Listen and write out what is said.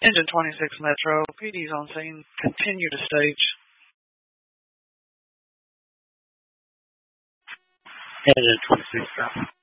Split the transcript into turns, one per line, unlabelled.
Engine 26 Metro, PD's on scene. Continue to stage.
Engine 26 Metro.